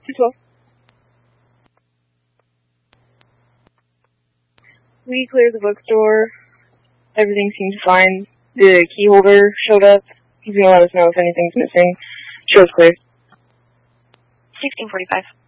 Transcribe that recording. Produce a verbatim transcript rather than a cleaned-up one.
two twelve. We cleared the bookstore. Everything seems fine. The key holder showed up. He's going to let us know if anything's missing. Show's clear. sixteen forty-five.